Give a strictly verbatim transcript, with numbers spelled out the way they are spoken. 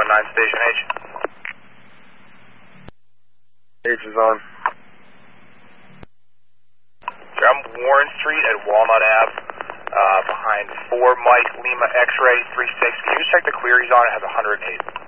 nine Station H. H is on. I'm Warren Street at Walnut Ave, uh, behind four Mike Lima X-Ray three six. Can you check the clear he's on? It has one hundred eight.